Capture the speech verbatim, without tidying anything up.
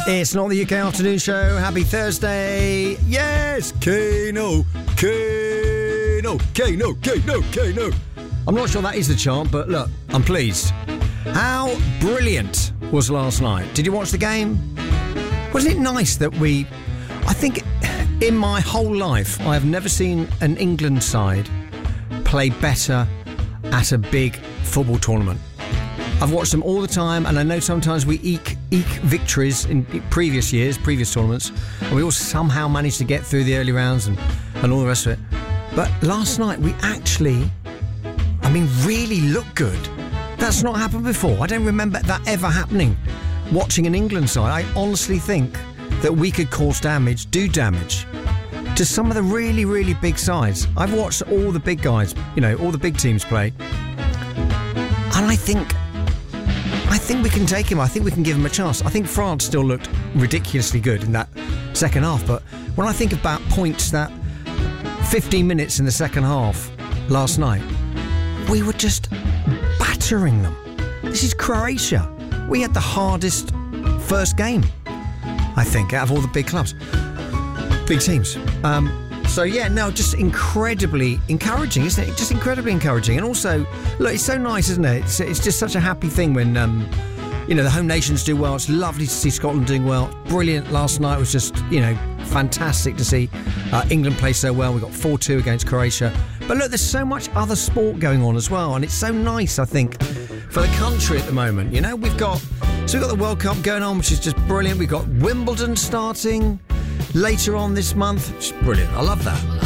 It's not the U K Afternoon Show. Happy Thursday. Yes, Kano, Kano, Kano, Kano, Kano. I'm not sure that is the chant, but look, I'm pleased. How brilliant was last night? Did you watch the game? Wasn't it nice that we... I think in my whole life, I have never seen an England side play better at a big football tournament. I've watched them all the time, and I know sometimes we eke, eke victories in previous years, previous tournaments, and we all somehow managed to get through the early rounds and, and all the rest of it. But last night, we actually, I mean, really looked good. That's not happened before. I don't remember that ever happening. Watching an England side, I honestly think that we could cause damage, do damage to some of the really, really big sides. I've watched all the big guys, you know, all the big teams play, and I think... I think we can take him. I think we can give him a chance. I think France still looked ridiculously good in that second half. But when I think about points, that fifteen minutes in the second half last night, we were just battering them. This is Croatia. We had the hardest first game, I think, out of all the big clubs, big teams. Um, so, yeah, no, just incredibly encouraging, isn't it? Just incredibly encouraging. And also, look, it's so nice, isn't it? It's, it's just such a happy thing when, um, you know, the home nations do well. It's lovely to see Scotland doing well. Brilliant. Last night was just, you know, fantastic to see uh, England play so well. We got four two against Croatia. But look, there's so much other sport going on as well. And it's so nice, I think, for the country at the moment. You know, we've got, so we've got the World Cup going on, which is just brilliant. We've got Wimbledon starting later on this month. It's brilliant. I love that.